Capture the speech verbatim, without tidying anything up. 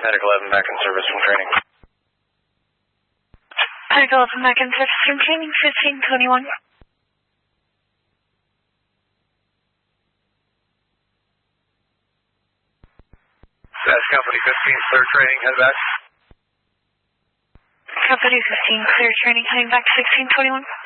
Medic eleven back in service from training. Medic eleven back in service from training, fifteen twenty-one. That's Company fifteen, clear training, head back. Company fifteen, clear training, heading back to sixteen twenty-one.